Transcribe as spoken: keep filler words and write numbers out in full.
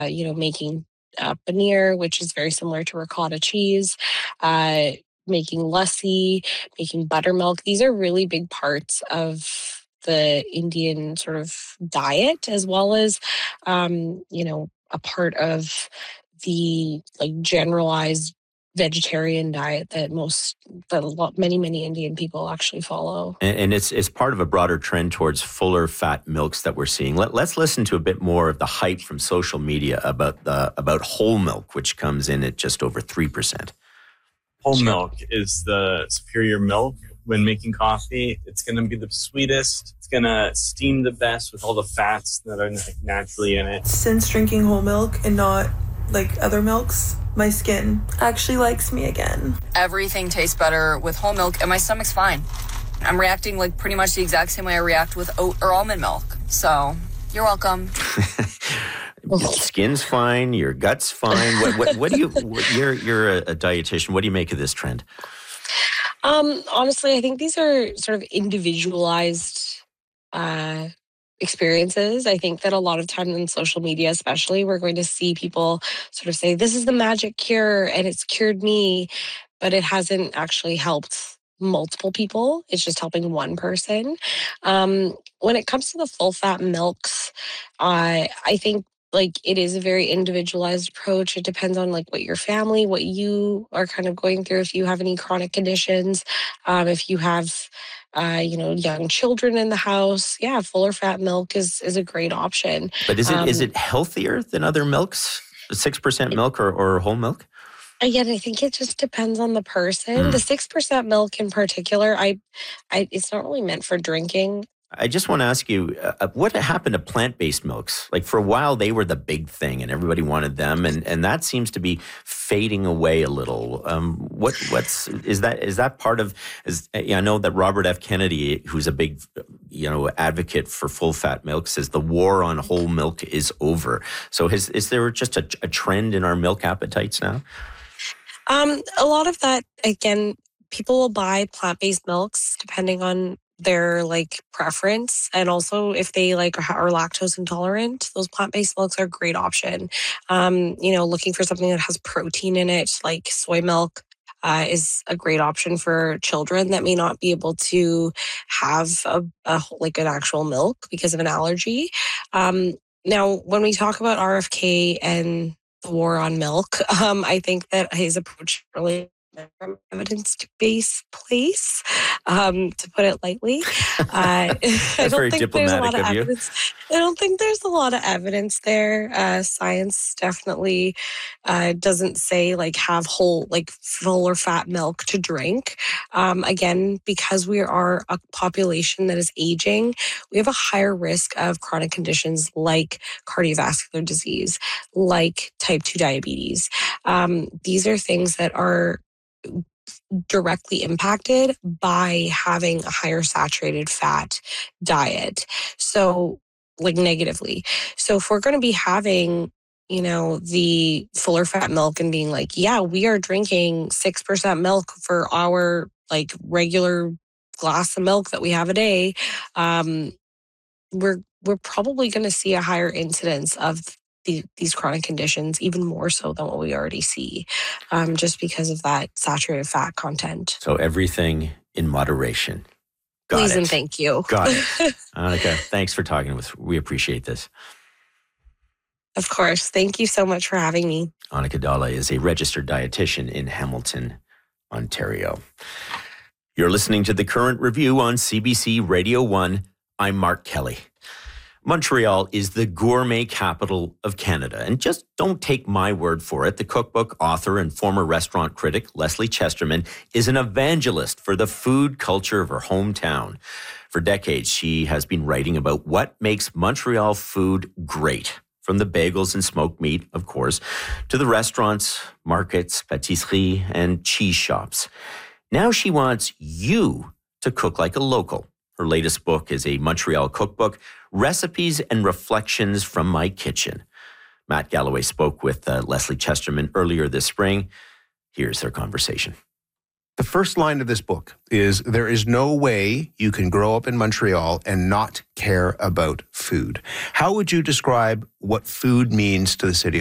you know, making uh, paneer, which is very similar to ricotta cheese, uh, making lassi, making buttermilk. These are really big parts of the Indian sort of diet, as well as, um, you know, a part of the like generalized vegetarian diet that most that a lot, many many Indian people actually follow. And, and it's it's part of a broader trend towards fuller fat milks that we're seeing. Let, let's listen to a bit more of the hype from social media about the about whole milk, which comes in at just over three percent. Whole milk is the superior milk when making coffee. It's going to be the sweetest. It's going to steam the best with all the fats that are naturally in it. Since drinking whole milk and not like other milks, my skin actually likes me again. Everything tastes better with whole milk and my stomach's fine. I'm reacting like pretty much the exact same way I react with oat or almond milk. So you're welcome. Your skin's fine, your gut's fine. What, what, what do you, you're, you're a, a dietitian. What do you make of this trend? Um, honestly, I think these are sort of individualized uh, experiences. I think that a lot of times in social media, especially, we're going to see people sort of say, this is the magic cure and it's cured me, but it hasn't actually helped multiple people. It's just helping one person. Um, when it comes to the full fat milks, uh, I think like it is a very individualized approach. It depends on like what your family, what you are kind of going through. If you have any chronic conditions, um, if you have, uh, you know, young children in the house, yeah, fuller fat milk is is a great option. But is it um, is it healthier than other milks? Six percent milk or, or whole milk? Again, I think it just depends on the person. Mm. The six percent milk in particular, I, I, it's not really meant for drinking. I just want to ask you, uh, what happened to plant-based milks? Like for a while, they were the big thing, and everybody wanted them, and, and that seems to be fading away a little. Um, what what's is that is that part of? Is yeah, I know that Robert F. Kennedy, who's a big, you know, advocate for full-fat milk, says the war on whole milk is over. So is is there just a, a trend in our milk appetites now? Um, a lot of that, again, people will buy plant-based milks depending on their like preference, and also if they like are lactose intolerant, those plant-based milks are a great option. Um, you know, looking for something that has protein in it, like soy milk, uh, is a great option for children that may not be able to have a, a like an actual milk because of an allergy. Um, now, when we talk about R F K and the war on milk, um, I think that his approach really from evidence-based place, um, to put it lightly. Uh, I don't very think there's a lot diplomatic of of you. evidence. I don't think there's a lot of evidence there. Uh, science definitely uh, doesn't say like have whole, like full or fat milk to drink. Um, again, because we are a population that is aging, we have a higher risk of chronic conditions like cardiovascular disease, like type two diabetes. Um, these are things that are directly impacted by having a higher saturated fat diet. So, like negatively. So, if we're going to be having, you know, the fuller fat milk and being like, yeah, we are drinking six percent milk for our like regular glass of milk that we have a day, um, we're we're probably going to see a higher incidence of the, these chronic conditions, even more so than what we already see, um, just because of that saturated fat content. So everything in moderation. Got Please it. and thank you. Got it. Annika, thanks for talking with us. We appreciate this. Of course. Thank you so much for having me. Annika Dhalla is a registered dietitian in Hamilton, Ontario. You're listening to The Current Review on C B C Radio one. I'm Mark Kelly. Montreal is the gourmet capital of Canada. And just don't take my word for it. The cookbook author and former restaurant critic, Leslie Chesterman, is an evangelist for the food culture of her hometown. For decades, she has been writing about what makes Montreal food great. From the bagels and smoked meat, of course, to the restaurants, markets, pâtisserie, and cheese shops. Now she wants you to cook like a local. Her latest book is a Montreal cookbook, Recipes and Reflections from My Kitchen. Matt Galloway spoke with uh, Leslie Chesterman earlier this spring. Here's their conversation. The first line of this book is, there is no way you can grow up in Montreal and not care about food. How would you describe what food means to the city